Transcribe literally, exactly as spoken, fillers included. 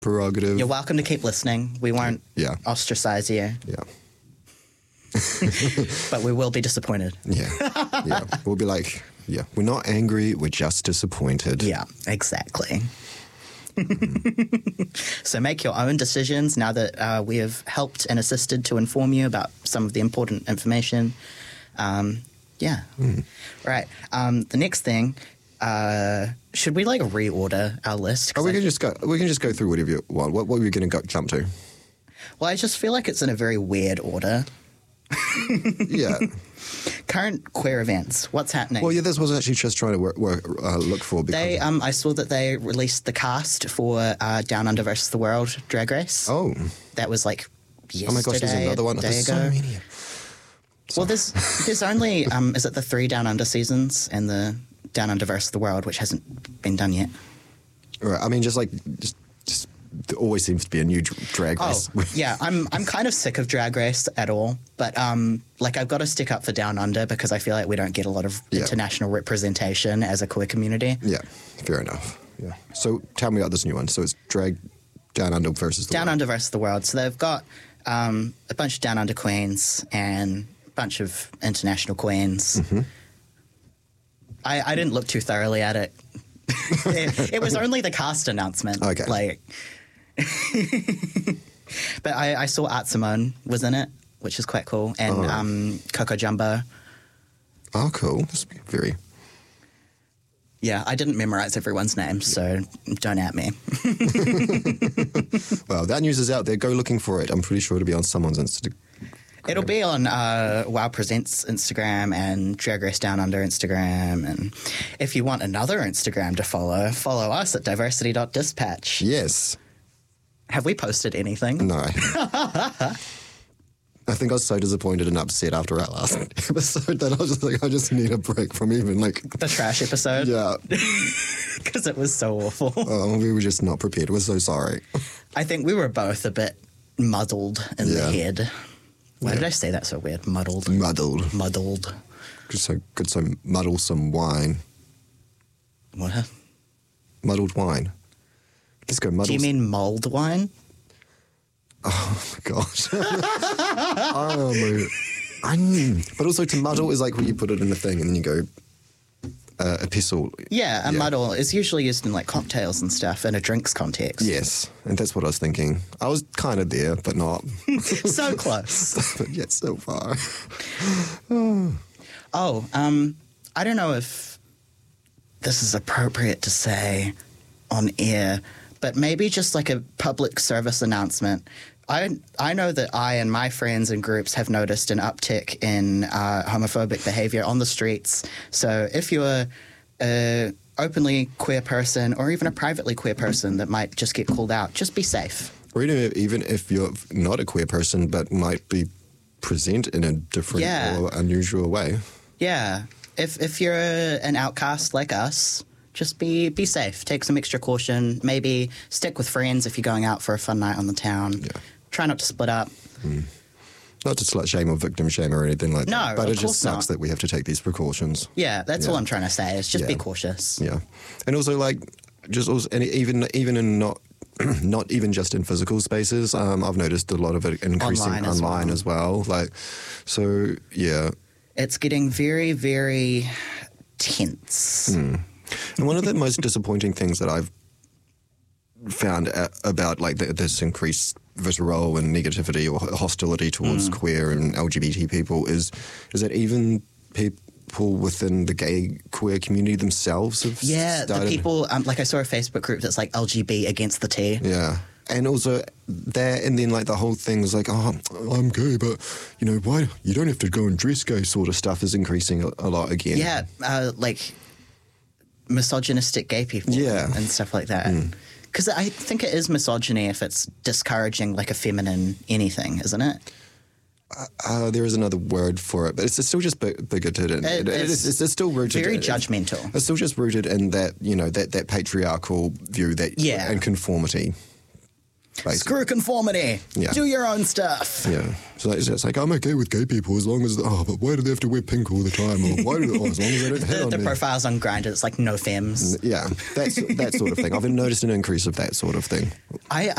prerogative. You're welcome to keep listening. We won't yeah. ostracize you. Yeah. But we will be disappointed. Yeah. Yeah. We'll be like, yeah, we're not angry, we're just disappointed. Yeah, exactly. So make your own decisions now that uh, we have helped and assisted to inform you about some of the important information. Um, yeah. Mm. Right. Um, the next thing, uh, should we like reorder our list? Oh, we can I, just go. We can just go through whatever you want. What, what were we going to go jump to? Well, I just feel like it's in a very weird order. Yeah. Current queer events. What's happening? Well, yeah, this was actually just trying to work, work, uh, look for. Because they, um, I saw that they released the cast for uh, Down Under versus the World Drag Race. Oh, that was like yesterday. Oh my gosh, there's another one. There's so many. Well, there's there's only um, is it the three Down Under seasons and the Down Under versus the World, which hasn't been done yet. Right. I mean, just like just. just there always seems to be a new drag race. Oh, yeah. I'm I'm kind of sick of Drag Race at all. But, um, like, I've got to stick up for Down Under because I feel like we don't get a lot of yeah. international representation as a queer community. Yeah, fair enough. Yeah. So tell me about this new one. So it's Drag Down Under versus the Down World. Under versus the World. So they've got um, a bunch of Down Under queens and a bunch of international queens. Mm-hmm. I, I didn't look too thoroughly at it. it. It was only the cast announcement. Okay. Like... But I, I saw Art Simone was in it, which is quite cool, and oh. um, Coco Jumbo. Oh, cool. That's very... Yeah, I didn't memorize everyone's names, so don't at me. Well, that news is out there. Go looking for it. I'm pretty sure it'll be on someone's Instagram. It'll be on uh, Wow Presents Instagram and Drag Race Down Under Instagram. And if you want another Instagram to follow, follow us at diversity dot dispatch. Yes. Have we posted anything? No. I think I was so disappointed and upset after our last episode that I was just like, I just need a break from even like... The trash episode? Yeah. Because it was so awful. Oh, we were just not prepared. We're so sorry. I think we were both a bit muddled in yeah. the head. Why yeah. did I say that so weird? Muddled. Muddled. Muddled. Could so, could so muddle some wine. What? Muddled wine. Let's go muddle. Do you mean mulled wine? Oh, my gosh. Oh, my... I, but also to muddle is like when you put it in a thing and then you go, uh, a pestle. Yeah, a yeah. muddle is usually used in like cocktails and stuff in a drinks context. Yes, and that's what I was thinking. I was kind of there, but not. So close. But yet so far. Oh. oh, um, I don't know if this is appropriate to say on air, but maybe just like a public service announcement. I I know that I and my friends and groups have noticed an uptick in uh, homophobic behavior on the streets. So if you're a openly queer person or even a privately queer person that might just get called out, just be safe. Or even, even if you're not a queer person but might be present in a different yeah. or unusual way. Yeah. If if you're a, an outcast like us, just be be safe. Take some extra caution. Maybe stick with friends if you're going out for a fun night on the town. Yeah. Try not to split up. Mm. Not to slut shame or victim shame or anything like no, that. But of it just sucks not. that we have to take these precautions. Yeah, that's yeah. all I'm trying to say. Is just yeah. be cautious. Yeah. And also, like, just also, and even even in not not even just in physical spaces, um, I've noticed a lot of it increasing online, online as, well. as well. Like, so, yeah. It's getting very, very tense. Mm. And one of the most disappointing things that I've found a- about like the, this increased vitriol and negativity or hostility towards mm. queer and L G B T people is is that even people within the gay queer community themselves have yeah started... the people um, like I saw a Facebook group that's like L G B against the T. Yeah. And also that, and then like the whole thing is like, oh, I'm gay, but you know, why you don't have to go and dress gay sort of stuff is increasing a, a lot again. Yeah, uh, like misogynistic gay people yeah. and stuff like that. Mm. Because I think it is misogyny if it's discouraging like a feminine anything, isn't it? Uh, uh, there is another word for it, but it's, it's still just b- bigoted and it, it, it's, it's, it's still rooted. Very in, judgmental. It's still just rooted in that you know that, that patriarchal view that yeah. and conformity. Basically. Screw conformity. Yeah. Do your own stuff. Yeah. So it's, it's like, I'm okay with gay people as long as, oh, but why do they have to wear pink all the time? Or why do they, oh, as long as they don't hit The, on the me. profiles on Grindr, it's like no femmes. Yeah, that's, that sort of thing. I've noticed an increase of that sort of thing. I,